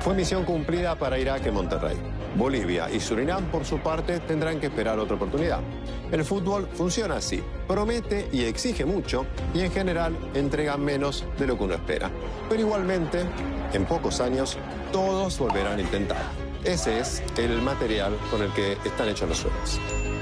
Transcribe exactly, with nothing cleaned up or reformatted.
Fue misión cumplida para Irak y Monterrey. Bolivia y Surinam, por su parte, tendrán que esperar otra oportunidad. El fútbol funciona así. Promete y exige mucho y en general entrega menos de lo que uno espera. Pero igualmente, en pocos años, todos volverán a intentar. Ese es el material con el que están hechos los sueños.